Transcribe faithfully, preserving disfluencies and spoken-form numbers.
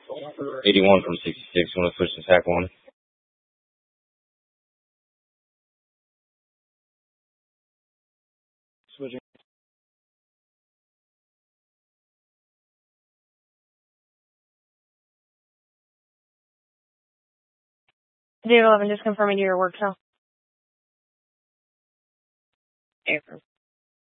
eighty-one from sixty-six. Want to switch to tack one? Switching. Dave eleven, just confirming your work cell. Affirm.